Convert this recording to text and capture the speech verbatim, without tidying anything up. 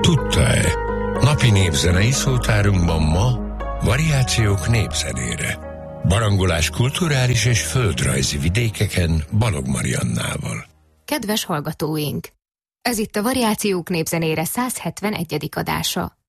Tudta-e? Napi népzenei szótárunkban ma variációk népzenére. Barangolás kulturális és földrajzi vidékeken Balog Mariannával. Kedves hallgatóink! Ez itt a Variációk népzenére száz hetvenegyedik adása.